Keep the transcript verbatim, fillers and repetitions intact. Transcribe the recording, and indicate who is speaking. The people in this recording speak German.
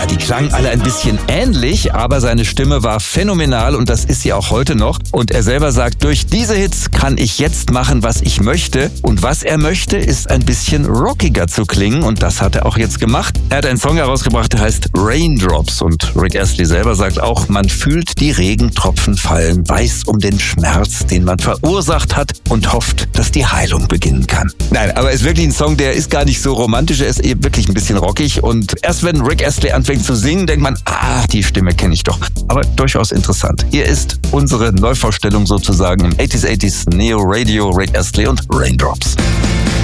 Speaker 1: Ja, die klangen alle ein bisschen ähnlich, aber seine Stimme war phänomenal und das ist sie auch heute noch. Und er selber sagt, durch diese Hits kann ich jetzt machen, was ich möchte. Und was er möchte, ist ein bisschen rockiger zu klingen und das hat er auch jetzt gemacht. Er hat einen Song herausgebracht, der heißt Raindrops und Rick Astley selber sagt auch, man fühlt die Regentropfen fallen, weiß um den Schmerz, den man verursacht hat und hofft, dass die Heilung beginnen kann. Nein, aber es ist wirklich ein Song, der ist gar nicht so romantisch, er ist eben wirklich ein bisschen rockig und erst wenn Rick Astley anfängt zu singen, denkt man, ah, die Stimme kenne ich doch. Aber durchaus interessant. Hier ist unsere Neuvorstellung sozusagen im achtziger achtziger Neo Radio, Rick Astley und Raindrops.